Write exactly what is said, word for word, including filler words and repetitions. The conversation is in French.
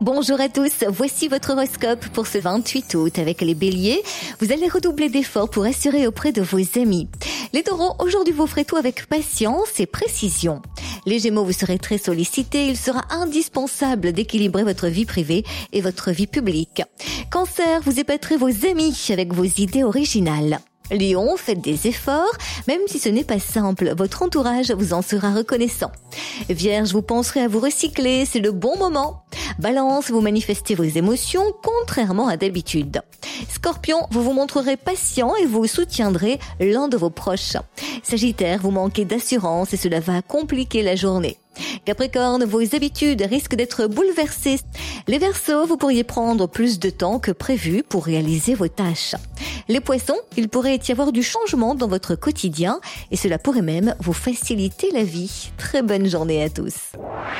Bonjour à tous, voici votre horoscope pour ce vingt-huit août avec les béliers. Vous allez redoubler d'efforts pour assurer auprès de vos amis. Les taureaux, aujourd'hui vous ferez tout avec patience et précision. Les gémeaux, vous serez très sollicités, il sera indispensable d'équilibrer votre vie privée et votre vie publique. Cancer, vous épaterez vos amis avec vos idées originales. Lion, faites des efforts, même si ce n'est pas simple, votre entourage vous en sera reconnaissant. Vierge, vous penserez à vous recycler, c'est le bon moment. Balance, vous manifestez vos émotions contrairement à d'habitude. Scorpion, vous vous montrerez patient et vous soutiendrez l'un de vos proches. Sagittaire, vous manquez d'assurance et cela va compliquer la journée. Capricorne, vos habitudes risquent d'être bouleversées. Les Verseaux, vous pourriez prendre plus de temps que prévu pour réaliser vos tâches. Les Poissons, il pourrait y avoir du changement dans votre quotidien et cela pourrait même vous faciliter la vie. Très bonne journée à tous.